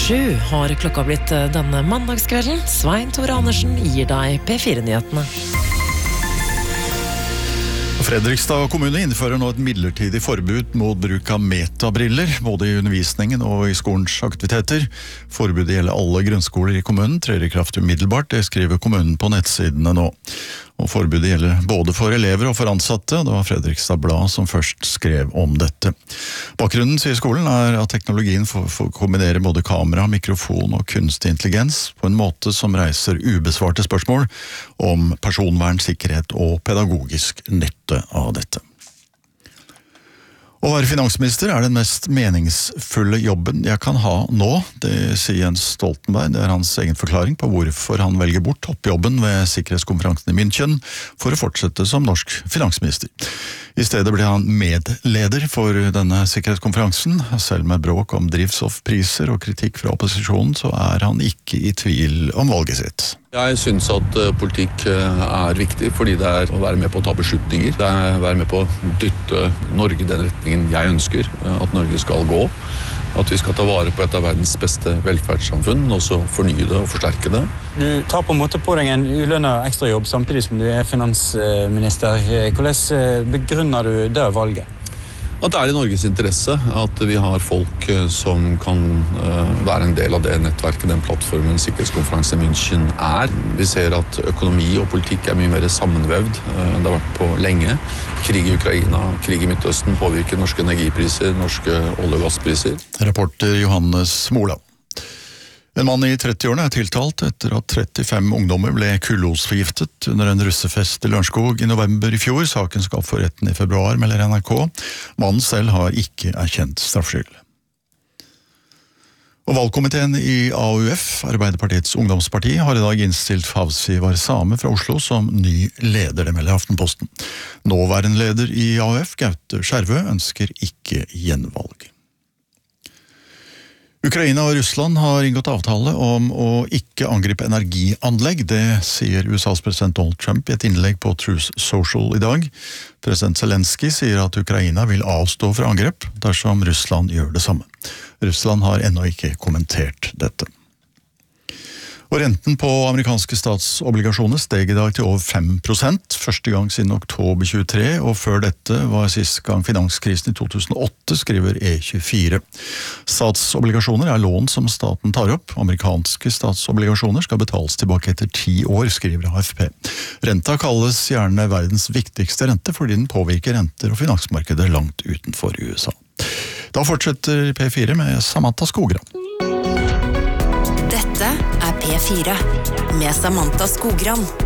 7 har klokka blitt denne mandagskvelden. Svein Tore Andersen gir deg P4-nyhetene. Fredrikstad kommune innfører nå et midlertidig forbud mot bruk av metabriller, både i undervisningen og i skolens aktiviteter. Forbudet gjelder alle grunnskoler i kommunen, trer i kraft umiddelbart, det skriver kommunen på nettsidene nå. Og forbudet gjelder både for elever og for ansatte, det var Fredrikstad Blad som først skrev om dette. Bakgrunnen, sier skolen, er at teknologien får kombinere både kamera, mikrofon og kunstig intelligens på en måte som reiser ubesvarte spørsmål om personvern, sikkerhet og pedagogisk nytte av dette. Å være finansminister er den mest meningsfulle jobben jeg kan ha nå, det sier Jens Stoltenberg. Det er hans egen forklaring på hvorfor han velger bort toppjobben ved sikkerhetskonferansen i München for å fortsette som norsk finansminister. I stedet ble han medleder for denne sikkerhetskonferansen. Selv med bråk om drivstoffpriser og kritikk fra opposisjonen, så er han ikke i tvil om valget sitt. Jeg synes at politikk er viktig, fordi det er å være med på å ta beslutninger. Det er å være med på å dytte Norge i den retningen jeg ønsker at Norge skal gå. At vi skal ta vare på et av verdens beste velferdssamfunn, og så fornye det og forsterke det. Du tar på en måte på deg en ulønnet ekstrajobb samtidig som du er finansminister. Hvordan begrunner du det valget? At det er i Norges interesse at vi har folk som kan være en del av det nettverket, den plattformen sikkerhetskonferansen i München er. Vi ser at økonomi og politikk er mye mer sammenvevd enn det har vært på lenge. Krig i Ukraina, krig i Midtøsten påvirker norske energipriser, norske olje- og gasspriser. Reporter Johannes Mola. En mann i 30-årene er tiltalt etter at 35 ungdommer ble kullosforgiftet under en russefest i Lørenskog i november i fjor. Saken skal for retten i februar, melder NRK. Mannen selv har ikke erkjent straffskyld. Og valgkomiteen i AUF, Arbeiderpartiets ungdomsparti, har i dag innstilt Favsi Varsame fra Oslo som ny leder, det melder Aftenposten. Nåværende leder i AUF, Gaute Skjervø, ønsker ikke gjenvalg. Ukraina og Russland har inngått avtale om å ikke angripe energianlegg. Det sier USAs president Donald Trump i et innlegg på Truth Social i dag. President Zelensky sier at Ukraina vil avstå fra angrep dersom Russland gjør det samme. Russland har ennå ikke kommentert dette. Og renten på amerikanske statsobligasjoner steg i dag til over 5%, første gang siden oktober 23, og før dette var sist gang finanskrisen i 2008, skriver E24. Statsobligasjoner er lån som staten tar opp. Amerikanske statsobligasjoner skal betales tilbake etter 10 år, skriver AFP. Renta kalles gjerne verdens viktigste rente, fordi den påvirker renter og finansmarkedet langt utenfor USA. Da fortsetter P4 med Samantha Skogran. Dette er P4 med Samantha Skogran.